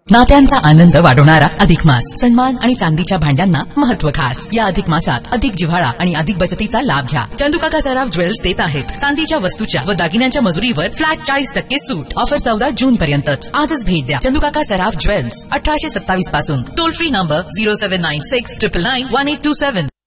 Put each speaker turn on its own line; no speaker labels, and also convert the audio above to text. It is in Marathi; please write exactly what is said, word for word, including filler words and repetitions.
नात्यांचा आनंद वाढवणारा अधिक मास. सन्मान आणि चांदीच्या भांड्यांना महत्व खास. या अधिक मासात अधिक जिव्हाळा आणि अधिक बचतीचा लाभ घ्या. चंदुकाका सराफ ज्वेल्स देत आहेत चांदीच्या वस्तूच्या व दागिन्यांच्या मजुरीवर फ्लॅट चाळीस टक्के सूट. ऑफर चौदा जून पर्यंतच. आजच भेट द्या चंदुकाका सराफ ज्वेल्स, अठराशे सत्तावीस पासून. Toll free number zero seven nine six triple nine one eight to seven.